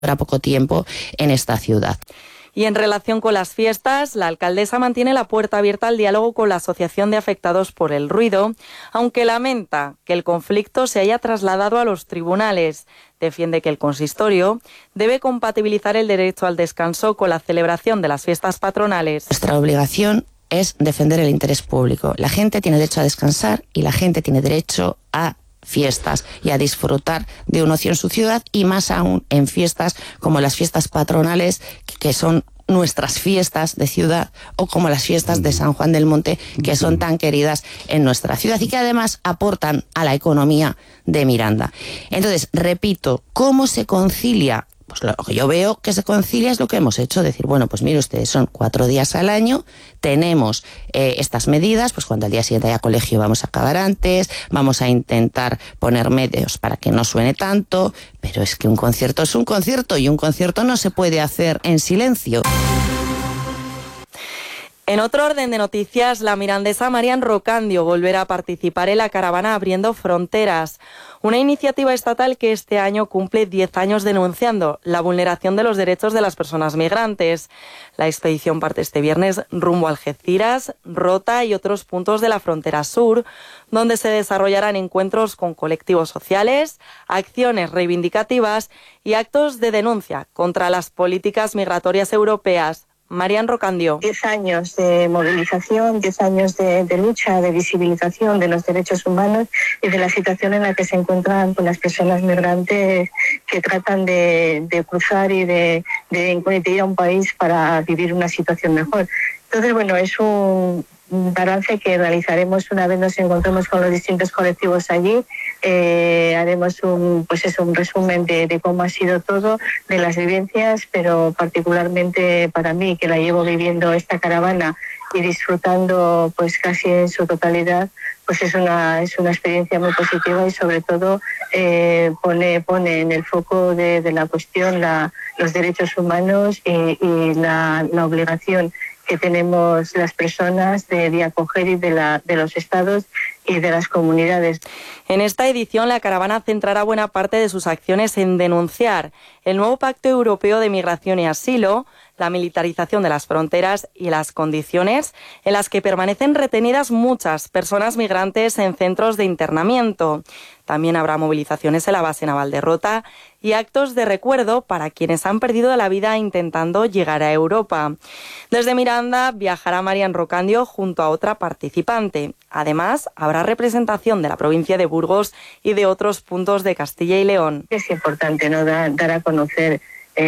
Habrá poco tiempo en esta ciudad. Y en relación con las fiestas, la alcaldesa mantiene la puerta abierta al diálogo con la Asociación de Afectados por el Ruido, aunque lamenta que el conflicto se haya trasladado a los tribunales. Defiende que el consistorio debe compatibilizar el derecho al descanso con la celebración de las fiestas patronales. Nuestra obligación es defender el interés público. La gente tiene derecho a descansar y la gente tiene derecho a fiestas y a disfrutar de un ocio en su ciudad, y más aún en fiestas como las fiestas patronales, que son nuestras fiestas de ciudad, o como las fiestas de San Juan del Monte, que son tan queridas en nuestra ciudad y que además aportan a la economía de Miranda. Entonces, repito, ¿cómo se concilia? Pues lo que yo veo que se concilia es lo que hemos hecho, decir, bueno, pues mire ustedes, son 4 días al año, tenemos estas medidas, pues cuando al día siguiente haya colegio vamos a acabar antes, vamos a intentar poner medios para que no suene tanto, pero es que un concierto es un concierto y un concierto no se puede hacer en silencio. En otro orden de noticias, la mirandesa Marian Rocandio volverá a participar en la caravana Abriendo Fronteras, una iniciativa estatal que este año cumple 10 años denunciando la vulneración de los derechos de las personas migrantes. La expedición parte este viernes rumbo a Algeciras, Rota y otros puntos de la frontera sur, donde se desarrollarán encuentros con colectivos sociales, acciones reivindicativas y actos de denuncia contra las políticas migratorias europeas. Marian Rocandio. 10 años de movilización, 10 años de lucha, de visibilización de los derechos humanos y de la situación en la que se encuentran las personas migrantes que tratan de cruzar y de ir a un país para vivir una situación mejor. Entonces, bueno, es un balance que realizaremos una vez nos encontremos con los distintos colectivos allí. Haremos un resumen de cómo ha sido todo, de las vivencias, pero particularmente para mí, que la llevo viviendo esta caravana y disfrutando pues casi en su totalidad, pues es una experiencia muy positiva y sobre todo pone en el foco de la cuestión los derechos humanos y la obligación que tenemos las personas de acoger y de los estados y de las comunidades. En esta edición, la caravana centrará buena parte de sus acciones en denunciar el nuevo Pacto Europeo de Migración y Asilo, la militarización de las fronteras y las condiciones en las que permanecen retenidas muchas personas migrantes en centros de internamiento. También habrá movilizaciones en la base naval de Rota y actos de recuerdo para quienes han perdido la vida intentando llegar a Europa. Desde Miranda viajará Marian Rocandio junto a otra participante. Además, habrá representación de la provincia de Burgos y de otros puntos de Castilla y León. Es importante, ¿no?, dar a conocer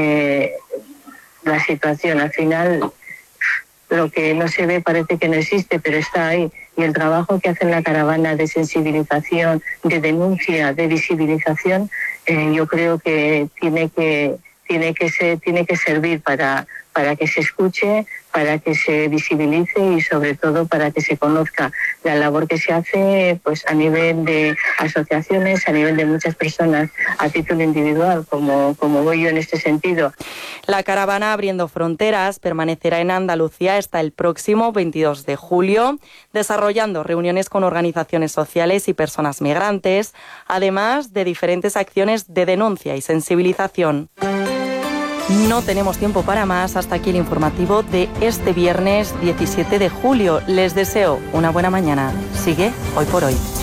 la situación. Al final, lo que no se ve parece que no existe, pero está ahí. Y el trabajo que hace la caravana de sensibilización, de denuncia, de visibilización, yo creo que tiene que servir para que se escuche, para que se visibilice y sobre todo para que se conozca la labor que se hace pues a nivel de asociaciones, a nivel de muchas personas a título individual, como voy yo en este sentido. La caravana Abriendo Fronteras permanecerá en Andalucía hasta el próximo 22 de julio, desarrollando reuniones con organizaciones sociales y personas migrantes, además de diferentes acciones de denuncia y sensibilización. No tenemos tiempo para más. Hasta aquí el informativo de este viernes 17 de julio. Les deseo una buena mañana. Sigue Hoy por Hoy.